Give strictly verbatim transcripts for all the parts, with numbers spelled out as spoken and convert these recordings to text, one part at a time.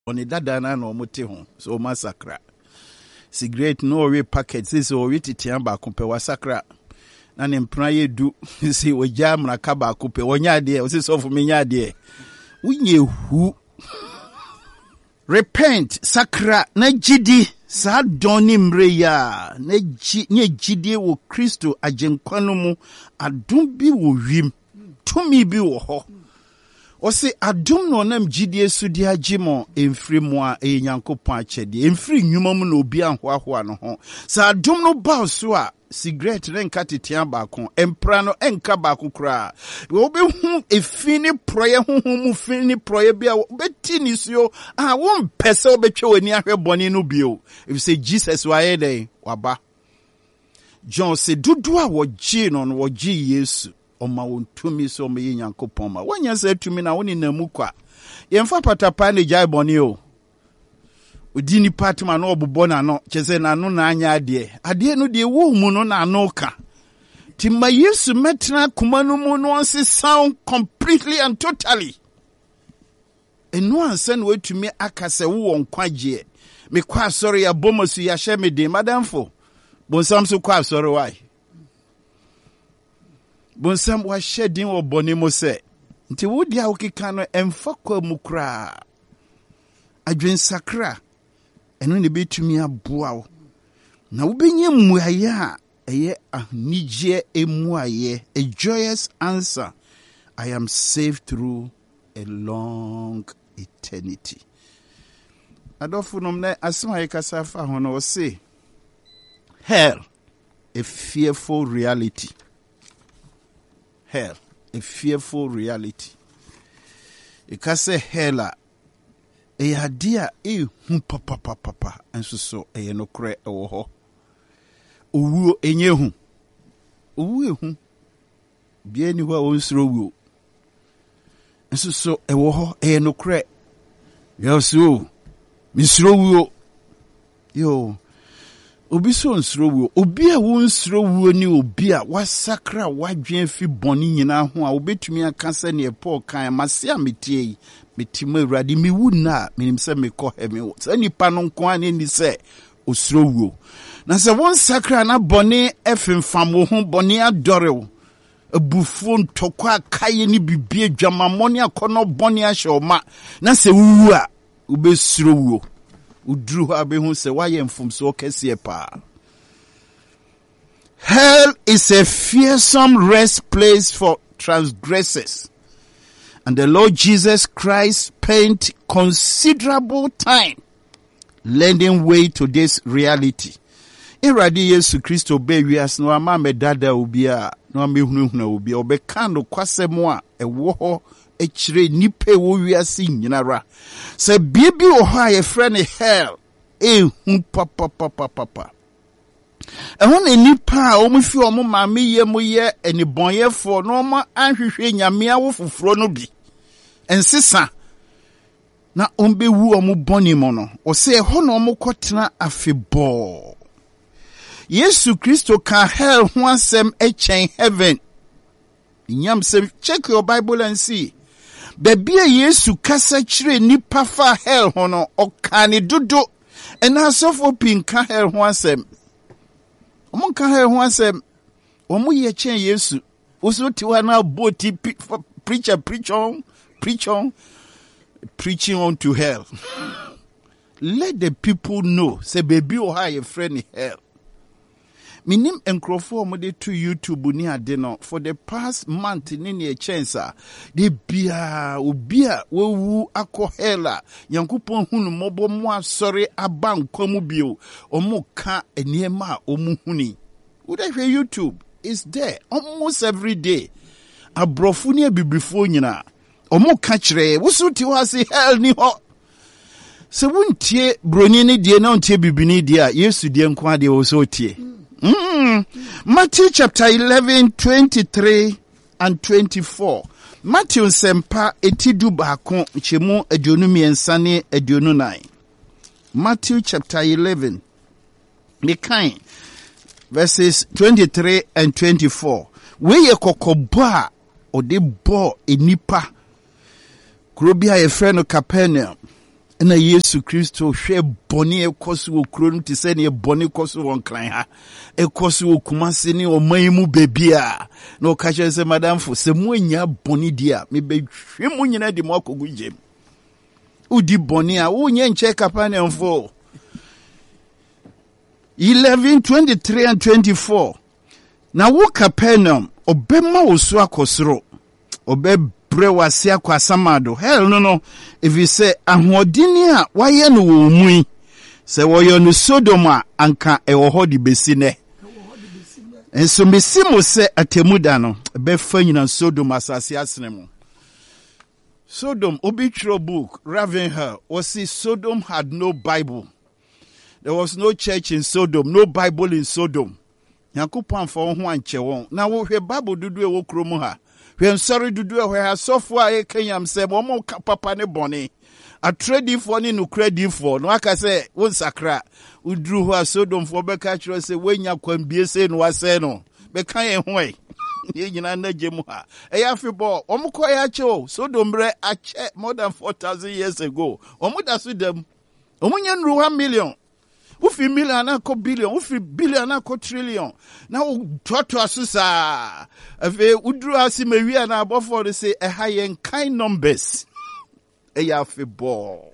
Oni dada na no mote ho so massacre. Cigarette no we packet this o witi tiamba kumpe wa sakra. Na ne mpra ye du si we jam na kaba kumpe wonya de o si so fu menya de. Unye hu. Repent sakra na jidi sa doni mre ya na ji nye jidi wo Kristo agenkwano mu adom bi wo wim tumi bi wo ho. Ose adum no nam jidie sudi agimo emfiri mu a e Nyankopon achede emfiri nnwuma mu na obi anhoahoa no ho sa adum no ba so a cigarette renka tetea baako empra no enka baako kra wo be hu efini proye honhom mu fini proye bia beti ni so a wo mpese obetwe wani ahwe bone no bio if say Jesus wa ye dey waba John se dudu a wo gi no no wo gi Yesu Oma wontumi so me Nyankopon ma wanya se tumi na woni namu kwa yemfa patapa ne jai boni o odi ni patma na obobo na no chese na no na anya ade ade no de wo mu no na no ka timma Yesu metna kuma no mu no onse sound completely and totally enu ansa na wetumi akase wo nkwaje me kwa sorry ya bomosu ya hye me de madamfo bonsam so kwa sorry why Bonsam wa shedding wo boni mo se nti wodi a wokeka no emfa kwa mu kra adwen sakra eno ne betumi aboa wo na wobenye muaye a eye ahnije emuaye a joyous answer I am saved through a long eternity adofu nom na asema yekasa fa ho no say hell a fearful reality. Hell, a fearful reality. Ikase hella, a idea, e hum papa papa papa, and so so a no cre o ho. Uwu enyehu. Uwu hum. Bien you were through. And so so a wo a no cre. Yosu, Miss Rowo. Yo. Obi so nsrowo obi a wo nsrowo ni obi a wasakra wadwen fi boni nyina ho a obetumi aka se ne Paul kan mase ametie metima awurade mi wu na menim se mekɔ he me wo se nipa no nko ani ni se osrowo na se won sakra na boni efemfam wo ho boni adɔrew abufuo ntɔkɔ akaye ni bibie dwamamɔne akɔnɔ boni ahyɛoma na se wuwu a obesrowo Udru abehu se waye mfumso kese pa. Hell is a fearsome rest place for transgressors. And the Lord Jesus Christ spent considerable time lending way to this reality. Iradi Yesu Kristo be wias no ama medada obi a no amehunahuna obi obeka no kwasemo a ewo ho echire nipe wo wiase nyinara se biebi o ha ye frɛ ne hell e hu papa papa papa ehun ne nipa a o mu fi o mu ma me ye mu ye enibonyefo no ma anhwehwe nyame awo foforo no bi ensesa na ombe wu o mu boni mo no o se ho no mo kotena afebo Yesu Kristo ka hell ho asem echen heaven nyam se check your Bible and see Baby Yesu kasa chire nipa fa hell hono okane dodo ena sofo pinka hell ho asem omo ka hell ho asem omo ye chen Yesu oso ti wa na boti preacher preach on preach on preaching on to hell. Let the people know say baby o ha ye friend hell. Minim enkrofo mo de to YouTube ni ade no for the past month ni ne chance de bia obi a wewu akọ hela Yankopon hunu mobo mo asori aba nkwamu bio omo ka eniema omu huni wo de hwe YouTube is there almost every day abrofu ni abibrifo nyina omo ka kire wo so ti ho ase hell ni ho se wuntie broni ni die na untie bibini die a Yesu die nkwa de wo so tie. Mm. Matthew chapter eleven, twenty-three and twenty-four. Matthew sempa etidu baako chemu aduonu miensa ne aduonu nine. Matthew chapter eleven. Mekan verses twenty-three and twenty-four. Weye kokoba ode bo enipa. Kurobia ye frɛ no Capernaum. na Yesu Kristo hwe boni ekoso wo kuro no te se ne boni ekoso won kran ha ekoso wo kumase ne oman mu bebia na o ka che se madam fo se mu anya boni dia me be hwe mu nyina di mo akogu jem udi boni a wo nye nche Capernaum fo. eleven twenty-three and twenty-four. Na wo Capernaum obema wo so akosoro obe bre wase akwasamado hell no no if you say ahodini a waye no wo mu se wo yo no Sodom a anka e wo hodi besi ne enso mesi mo se atemuda no be fa nyina Sodom asase asene mo. Sodom obitro book Ravenhill was see Sodom had no Bible. There was no church in Sodom, no Bible in Sodom. Yakupon for ho anche won. Na wo hwe Bible dudu e wo kromu ha. Hwe nsori dudu e hwe ha sofo a Kenyam se mo mo papa ne bone. A trade for ni no credit for. No aka say won sakra. Udru ho a Sodom for be ka kire se wenya kwambie se no wase no. Be kan ye ho e. Ye nyina na gemu ha. E ya fibo omo ko ya che o. Sodom bre ache more than four thousand years ago. Omo da su dem. Omo nya nru one million. Ufi million ako billion, ufi billion ako trillion. Na u toto asusa. Efe udru asi mewi na abofo de say e high kind numbers. E ya fe ball.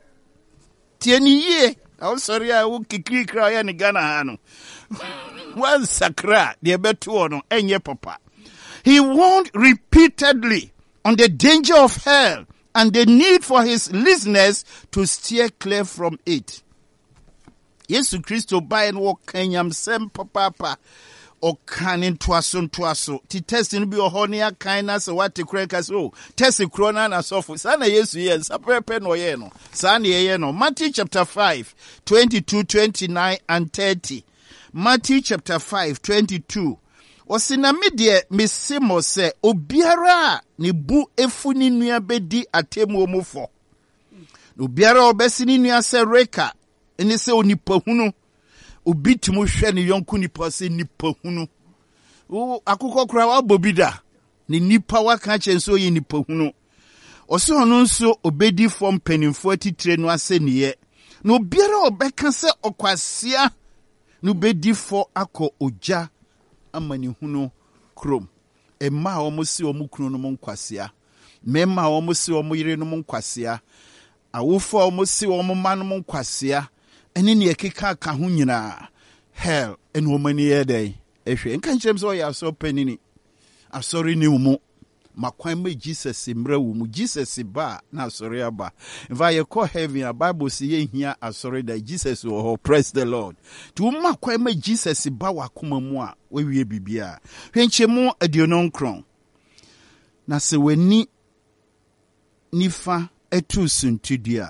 Tieni ye. I'm sorry I will kikri kra ya ni Ghana hano. One sakra de betu ono enye papa. He warned repeatedly on the danger of hell and the need for his listeners to steer clear from it. Yesu Kristo by and walk Kenyam sem papa or canin twason twaso. Ti testing be a honia kindness or what to crack us. Oh, test the crona and so for Sana Yesu yes, a prepen or yeno. Sani yeno. Matthew chapter five, twenty-two, twenty-nine, and thirty. Matthew chapter five, twenty-two. Osina midye misimo se obiara ni bu efu ni nua bedi atemu omufo. Obiara obesi ni nua se reka. Ene se onipa hunu obitimu hwe ne yonku nipa se nipa hunu o akukọ kura wa bobida ne nipa wa ka chenso yi nipa hunu ose ono nso obedi form penimfo atitire no ase niye na obiara obeka se okwasia no bedi fo akọ oja amani hunu krom emma omo si omo kunu no nkwasia memma omo si omo yire no nkwasia awofo omo si omo man no nkwasia ene ne ekeka ka ho nyina hell ene o mani ye dey ehwe enka nkyem so ya so panini asori ni mu makwan me Jesus mra wo mu Jesus ba na asori aba if I call heaven a Bible say ye hia asori da Jesus wo ho praise the Lord to makwan me Jesus ba wakoma mu a wawie bibia hwenkyemu aduonon kron na se wani nifa etu suntudua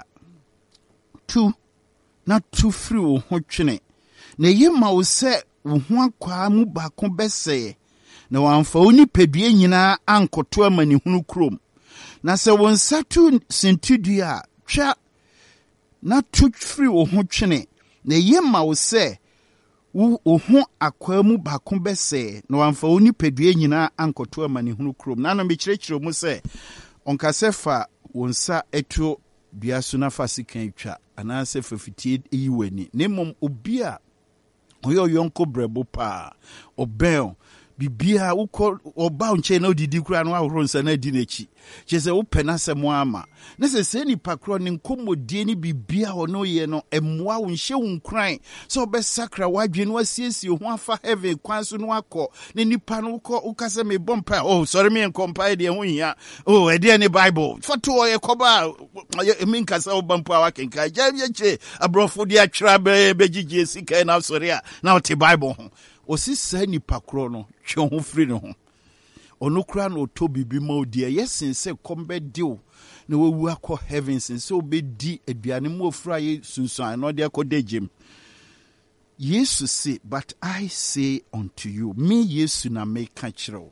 tu na tu free wo ho twene na yema wo se wo ho akwa mu ba ko bese na wamfa oni pedue nyina ankoto amani hunu krom na se wo nsatu sintudua twa na tu free wo ho twene na yema wo se wo ho akwa mu ba ko bese na wamfa oni pedue nyina ankoto amani hunu krom na na me kirekire mu se onka sefa wonsa eto dua so na fasikan twa anase fafitie eyiwani nemom obia oyo yonko brebo pa obel bibia uko oba nche na odidi kura no ahoro nsa na di nechi chese wo pena semo ama na se se ni pakro ni nkomodie ni bibia ono ye no emwa wo nhye wo nkran so be sakra wadwe no asiesie ho afa heaven kwan so no akọ ne nipa no uko ukase me bompa oh sorry me nkompa de ho hia oh e de ni Bible foto o ye koba me nkasa wo bompa wa kenka jabye che abrofo de atwra be begigye sika na sorry a na o te Bible ho osisa ni pakro no twe ho free no ho ono kura no to bibi ma odi yesin se kombe dio na wewu akọ heavens se obedi aduane mu ofura ye sunsun no de akodejem Yesu say but I say unto you me Yesu na me ka kire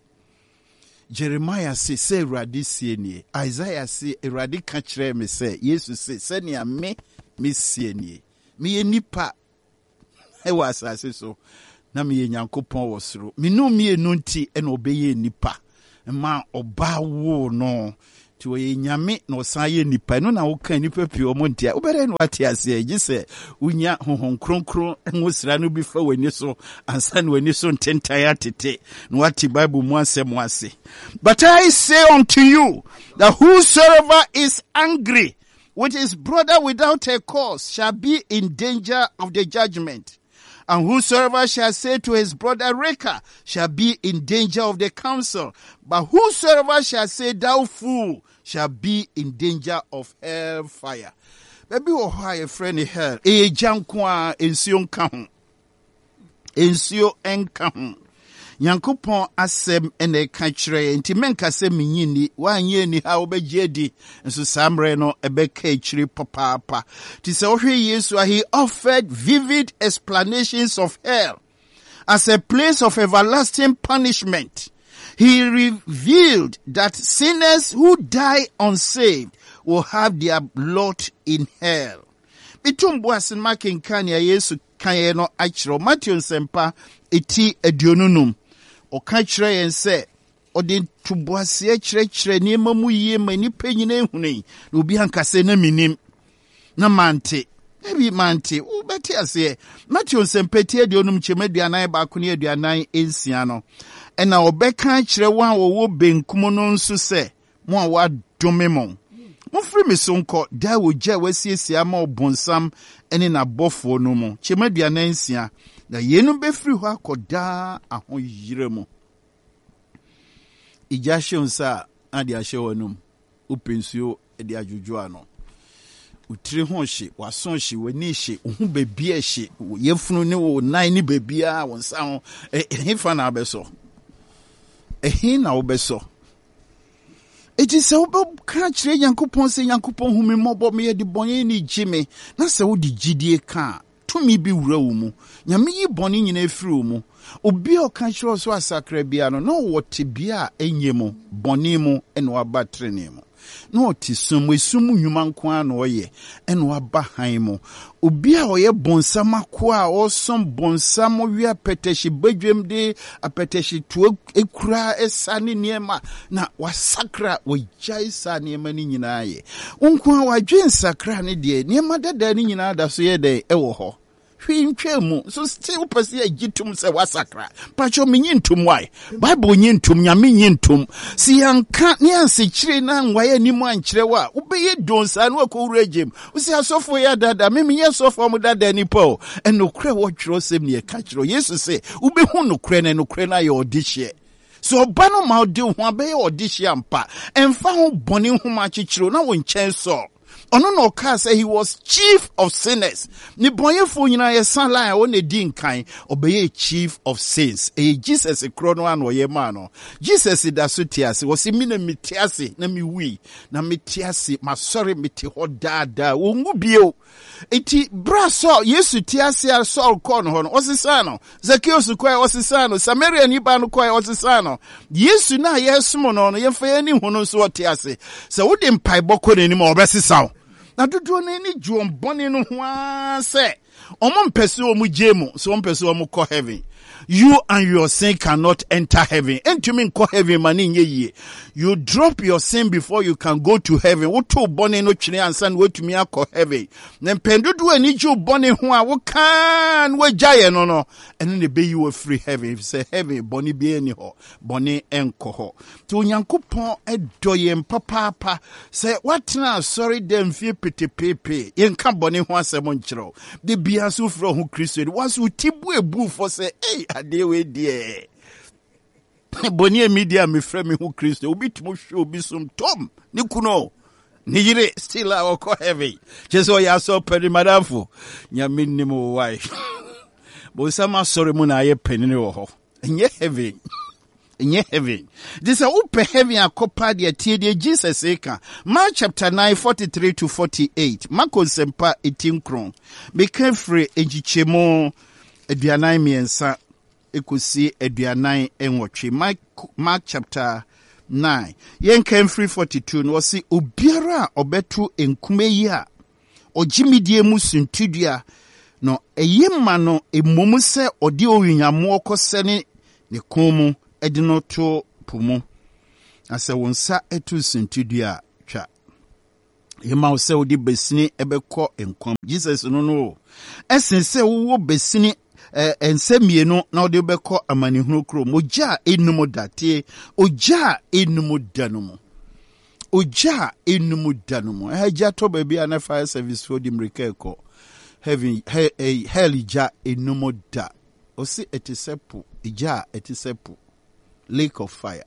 Jeremiah say say Erade sie nie Isaiah say Erade ka kire me say Yesu say se ne me me sie nie me nipa e wa asase so na me Nyankopon wo soro me no me enu nti e na obeye nipa ma oba wo no to a nyame no saye nipa no na wo kan nipa pio mo ntia wo bere no ate ase agi se unya honhon kronkron enwosira no bi fa wani so ansa no wani so ntentai atete no ati bible mu asem ase. But I say unto you that whosoever is angry with his brother without a cause shall be in danger of the judgment. And whosoever shall say to his brother Reka shall be in danger of the council. But whosoever shall say thou fool shall be in danger of hell fire. Baby o ha ye friend hell. E janko a ensio nka ho. Ensio enka ho. Yankopon asem ene ka kire nti menka se menyini wanye ni ha obegye di nso samre no ebeka kire papa ti se ohwe Yesu he offered vivid explanations of hell as a place of everlasting punishment. He revealed that sinners who die unsaved will have their lot in hell. Bitumbu asen makin kan ya Yesu kan ye no akiro Matthew nsempa eti aduonunum o ka kire yen se o de tubuase kire kire ni mamu yie mani panyina ehuni na obi hankase na minim na mante ebi mante o beti ase Matthew nsempa eti aduonum chemaduanan ba ko ne aduanan ensia no ena obeka kire wan wo benkum no nso se mo a wa dome mo mo free me sonko da wo gya wasiesia ma obonsam ene na bofo no mo chemaduanan ensia na yenu be free ho akoda ahoyire mu ijashe unsa adi ashe wonum upensuo edi ajuju ano utire ho hye wason hye wani hye ohu bebi a hye yefunu ne wo nan ni bebi a wonsa ho ehefa na abeso ehin na obeso eti se wo ka kire Yankopon se Yankopon humi mobo me de bonye ni jime na se wo di gidie ka tumi bi wura wo mu nyame yi boni nyina efiri wo mu obi o ka kire so asakra bia no no wote bia enye mu boni mu ene waba trene mu no ti sum esum nnwuma nko a no ye ene waba han mu obi a oye bonsam akoa osom bonsam wi apeteshi badwem de apeteshi to ekura esane niema na wasakra wajai sa niema ni nyina ye nko a wadwen sakra ne de niema dada ni nyina da so ye de ewo ho hwintwemu so still pese agitum se wasakra pacho menyintum why bible nyintum nyame nyintum si yanka ne ansekire na nwaye ni mu ankire wa ubeye donsa no akowura gem usi asofo ya dada memi ye sofo mu dada ni po enokre wo twiro sem ne ka kiro Yesu se ubehu nokre na nokre na ye odihye so bano ma odi ho abeye odihye ampa emfa ho boni ho ma kikiro na wo nchen so ono no ka say he was chief of sinners ni boyefo nyina ye san line o ne di nkan obeye chief of sins e Jesus krono an oye ma no Jesus da so tiase wo se mi na mitiase na mi wi na mitiase ma sorry miti ho dada wo ngu bio eti braso Yesu tiase a Saul kon ho no osisano Zacchaeus ko e osisano Samaria ni ba no ko e osisano Yesu na yesumo no no ye fa ye ni hu no so tiase se wo de mpai boko ni ma obesisaw na dodo na ni juom boni no ho ase omo mpese omu jemu so mpese omu ko heaven. You and your sin cannot enter heaven. Entumi nko heaven mani nye ye. You drop your sin before you can go to heaven. Woto boni no chine ansan wetumi akọ heaven. Na pendodo ani ju boni ho a wo kan we jaye no no. Ene ne be you free heaven. If say heaven boni bi eni ho. Boni enko ho. To Nyankopon edoye mpapapa. Say what na sorry dem fie pete pepe. Yenka boni ho asem nkyerɛw. De bia so fro ho Kristo. Was utibu ebu for say hey adewe die boni media me frɛ me hu Kristo obi tumo hwe obi som tom ni kuno ni yire still a ko heavy jeso ya so pedi madamfo nyame nimo why bo sama sorry mu na ye penini wo ho enye heavy enye heavy this a upe heavy akopa de tie de Jesus eka Mark chapter nine forty-three to forty-eight Marko sempa eighteen kron be free ejichemo aduanan miensa ekusi aduanan enwotwe Mark, Mark chapter nine yen can free forty-two no si obiara obetu enkume yi a ogimidie mu suntudua no eyema no emomu se ode owunyamo okosene ne komu edino to pumu ase wonsa etu suntudua Yema se odi besini ebeko enkwam. Jesus no no. Esen se wo besini eh, ensemienu na odi beko amanihunu krom. Oja enumu datie. Oja enumu danumu. Oja enumu danumu. Eja to baby ana fire service for di mrikeko. Heaven he, he, hell ija enumu da. Osi etisepu. Ija etisepu. Lake of fire.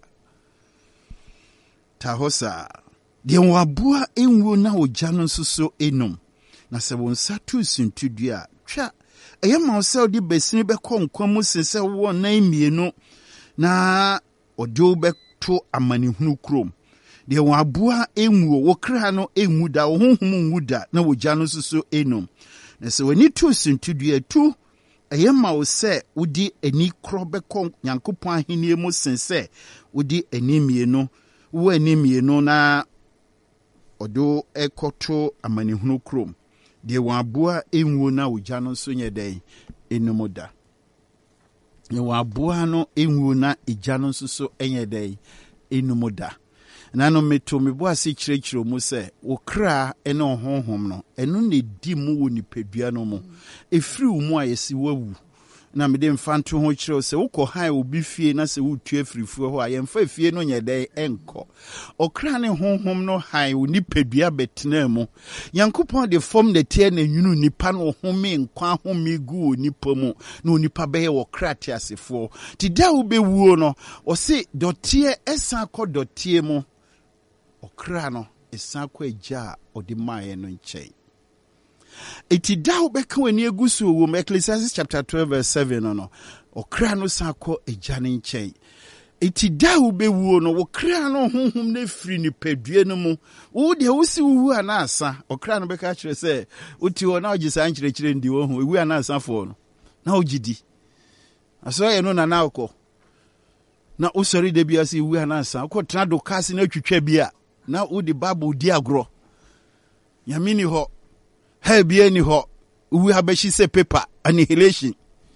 Tahosa. De wabua enwo na oja no nsoso enum. Na se wonsa tu sintudua twa eyema ose odi besini beko nkwamu sense wo na imienu na odi obeto amanihunu krom. De wabua enwo wo kra no enwu da wo honhom nwu da na oja no nsoso enum. Na se woni tu sintudua tu eyema ose odi eni kro beko Nyankopon ahenie mu sense odi eni mienu wo eni mienu na odo ekoto amanihunu krom. De wabua enwo na oja no so nyedai enumoda. De wabua no enwo na eja no so enyedai enumoda. Nano meto mebua se kirekiro mu se okra ene ohonhom no eno ne di mu woni pedua no mu efiri wo mu ayesi wawu. Na mede mfanto ho kire se wokọ han obi fie na se wotu afirifuo ho ayemfa fie no nyedai enko okra ne honhom no han oni pedua betena mu Nyankopon de form de tie na nwunu nipa no home nkwa home gu onipa mu na onipa beye wokra te asefo ti da wo bewuo no o se dotie esa kọ dotie mu okra no esa kọ eja odi maye no nchei. Iti da ubeka weni egusu wo Ecclesiastes chapter twelve verse seven no no okra no sako ejane nchen. Iti da ubewu no okra no honhom na firi ni pedue no mu wo de wo si wu anasa okra no beka kire se uti wo na ogisa anchire kire ndi wo hu ewu anasa fo no na ogidi aso ye no na na okọ na usori de bia si ewu anasa okọ tena do kasi na twetwa bia na wo de bible di agro yamini ho Hey, be any ho, we have she say paper annihilation.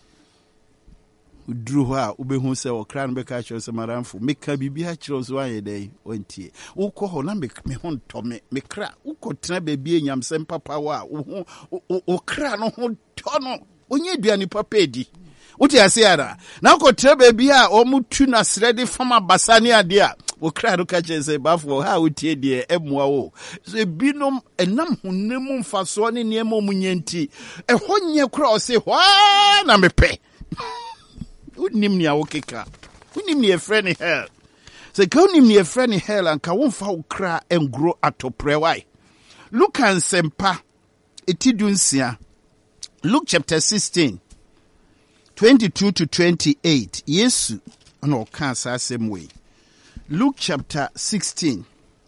Drew her, ube who say, or crown be catch us a maramful, make her be beachros one a day, one tea. O call her, make me hon Tommy, me crack, who could trabe be yam sem papa, o crown on tono, when you do any papedi. What you say, now could trabe be a or mutunas ready from a basania dear. O cry to catch as a buffalo, how would ye dear Emwao? The binum and num who nemum fasoni nemo munyenti. A one cross say, why, na me pay. Wouldn't him near Okeka. Wouldn't him near friendly hell. Say, go him near friendly hell and can one foul cry and grow at to pray. Why? Look and sempa etidunsia. Luke chapter sixteen, twenty-two to twenty-eight. Yes, no cancer same way. Luke chapter sixteen,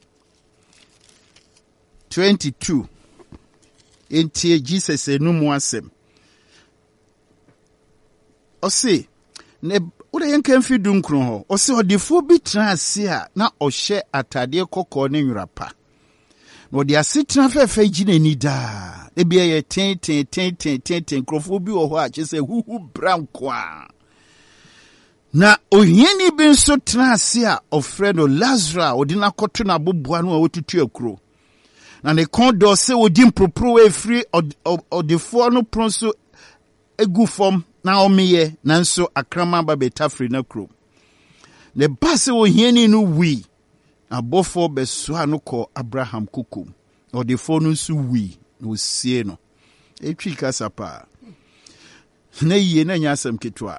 twenty-two. Enti Jesus enumu asem. Ose ne ode yenka mfi dunkron ho. Ose odefo bi transe a na ohye atade kokko ne nwrapa. No de asetra fefe gina ni da. E bia ye ten ten ten ten ten ten krofo bi wo ho a chese huhu branko a. Na ohieni bi nso transe a ofredo Lazarus odina koto na boboa no a wotutu akuro. Na ne kondo se odi mpropro e free odefo no pronso egu fom na omeye na nso akrama ba betafri na kuro. Ne base ohieni no wi abofo beso anoko Abraham kukum. Odefo no nso wi no sie no. Etwi kasapa. Na yie na nyasam ketwa.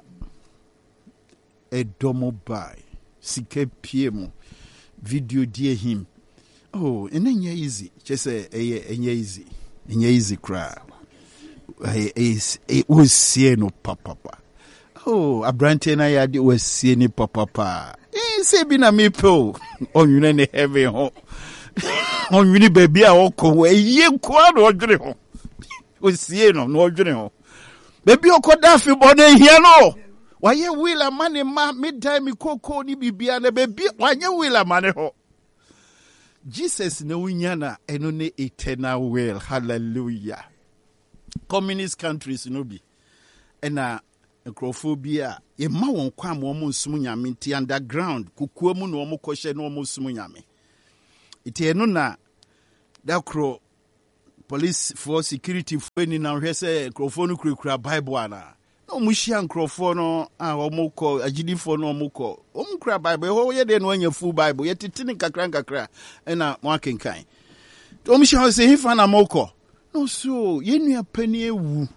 Edomo by sike piemo video die him. Oh, and then easy. Just say eh easy. Enye easy cry. Eh it was see no papa. Oh, abrante na ya di was see ni papa. Eh say bi na me po. On you na heavy ho. On you ni baby a okọ we ye kwa no odwere ho. Was see no no odwere ho. Baby okoda fi bone hia no. Waye wila mane ma midtime koko ni bibia na baby wanye wila mane ho. Jesus na unyana eno ne eternal will. Hallelujah. Communist countries no bi. Ena necrophobia ye ma won kwa mo mo nsum nyame ti underground kukuo mu no mo kohye no mo nsum nyame. Iti eno na that crow police for security for any now say microphone kura Bible ana no mushia microphone no ah omukọ agidifo no omukọ omukura Bible ho ye de no anya full Bible ye titini kakra kakra na mo akenkan omushia say hifa na mokọ no so ye nua pani ewu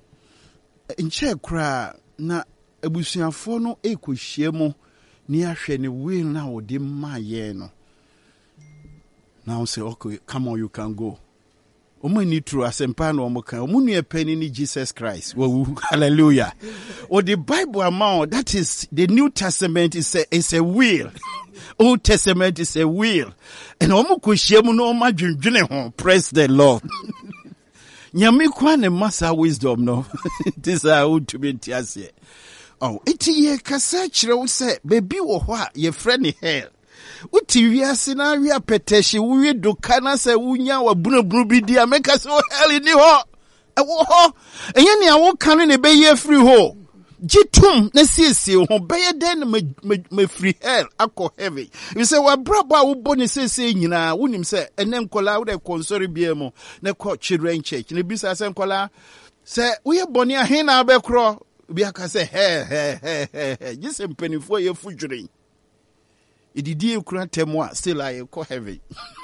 nche kura na abusuafo no ekohie mu ni ahwe ne will na wode maye no now say okay come on you can go omo ni true asempa na omo kan omo nua pani ni Jesus Christ wo hallelujah or the Bible amount that is the New Testament is a is a will Old Testament is a will and omo kohie mu no ma dwendwene ho praise the Lord nyame kwa ne masa wisdom no this are old to be tiase oh iti ye kasa kire wo se bebi wo ho a ye frɛ ne hell uti wiase na wi apeteshi wi doka na se wunya wa bunabunu bi dia meka se o hell ni ho e wo ho enye ne awo kan ne be ye free ho gitum na siesie ho be ye den me free hell akọ heaven you say wa brabo a wo boni siesie nyina wonim se ene nkola wo de konsori bia mu na ko children church ne bisa se nkola se wo ye boni a he na be kro bia ka se he he he he gise mpanifo ye fudwuren ididi ekura temo a still I call heaven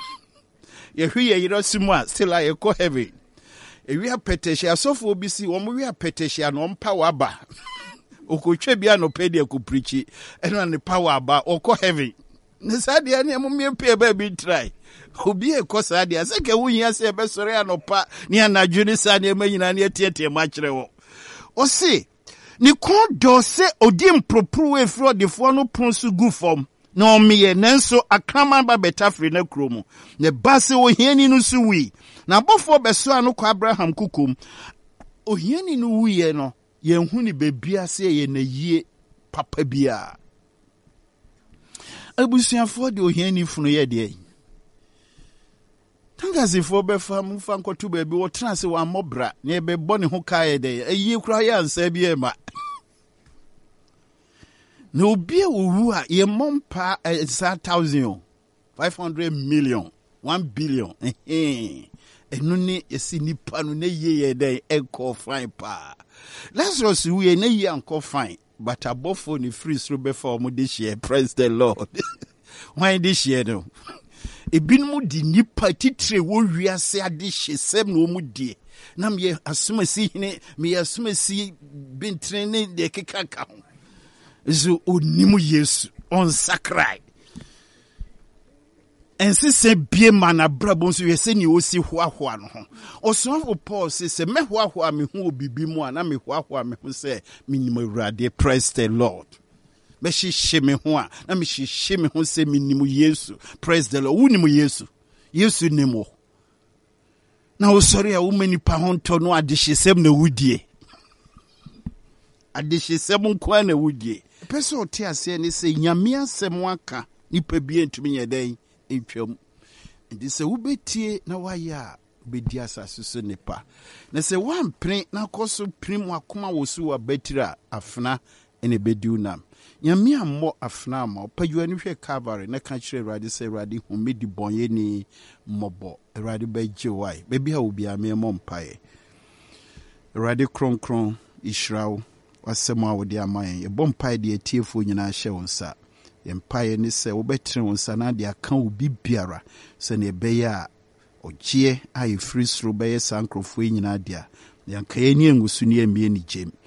ye hwe ye yiro simu a still I call heaven e wi apetehia asofo obi si wo mo wi apetehia no mpa waba okotwe bia no pedi ku preach eno ne power aba o call heaven ne sadia ne mo me pe ba bi try obi e ko sadia se ke wunya se be sore anopa ne anadwo ne sadia manyina ne tietie ma kire wo o si ni kon do se odi mpropro e fro de fo no pronsu gu form no miye nenso akraman ba betafre na kromu ne base ohiani no su wi na bofo beso anu kwa Abraham kukum ohiani no wiye no ye hu ni bebia se ye na yie papa bia abusuafo de ohiani funu ye de tangazi fo be fam fa nkotu ba bi wo transe wa mobra ne be bone ho kae de ayi kura ya ansa bi e ma no be owu a ye mompa a thousand five hundred million one billion eh enu ni esi nipa no na ye ye den enko fine pa Lazarus we na ye anko fine but abofo ni free through before mo this year praise the Lord why this year no ebinmu di nipa titre wo wiase ade hyesem no mu die na me asomasi hine me asomasi bintre ne de kekaka ho zo onimu Yesu on sakrai ense se bie mana brabo so yese ni osi hoahoa no ho osofo Paul se se me hoahoa me hu obibi mu ana me hoahoa me hu se minimo Awurade praise the Lord me hihye me ho a na me hihye me ho se minimo Yesu praise the Lord wunimu Yesu Yesu nimo na osori a wo manipa ho nto no adehyesem na wudie adehyesem nko na wudie person te ase ne se nyame asem aka nipa bi entumi yeden entwam ndi se wubetie na waya bedi asase so nipa na se wampre na koso prim akoma wosu wa betira afna ene bediu nam nyame ammo afna ma opadua ni hwe Calvary na ka kire Awurade se Awurade humedi bonye ni mobo Awurade beje wai bebi ha obi ame mompae Awurade kron kron israel wasema wodi amayen ye bompae de atiefo nyina hye wonsa ye mpae ni se wobetre wonsa na de aka obi biara se ne beye a ogie aye free through beye sankrofo nyina dia yanka ye ni engusu ni emie ni gem